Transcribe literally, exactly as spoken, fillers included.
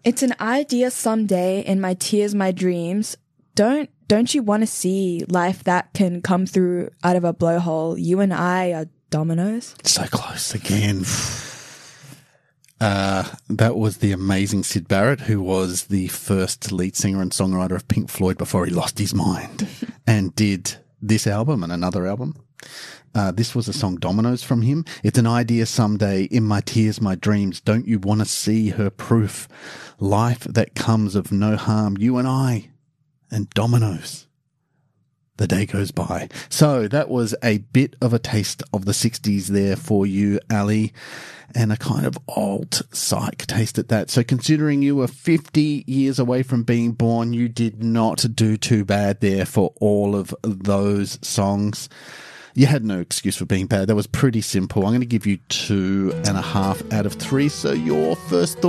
It's an idea someday in my tears, my dreams. Don't don't you want to see life that can come through out of a blowhole? You and I are dominoes. So close again. Uh, that was the amazing Syd Barrett, who was the first lead singer and songwriter of Pink Floyd before he lost his mind and did this album and another album. Uh, this was a song Dominoes from him. It's an idea someday in my tears, my dreams. Don't you want to see her proof? Life that comes of no harm. You and I and dominoes. The day goes by. So that was a bit of a taste of the sixties there for you, Ali, and a kind of old psych taste at that. So considering you were fifty years away from being born, you did not do too bad there for all of those songs. You had no excuse for being bad. That was pretty simple. I'm going to give you two and a half out of three. So your first thought